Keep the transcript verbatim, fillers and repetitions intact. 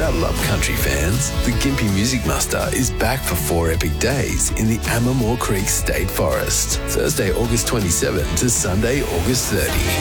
Saddle up, country fans. The Gympie Music Muster is back for four epic days in the Ammermore Creek State Forest. Thursday, August twenty-seventh to Sunday, August thirtieth.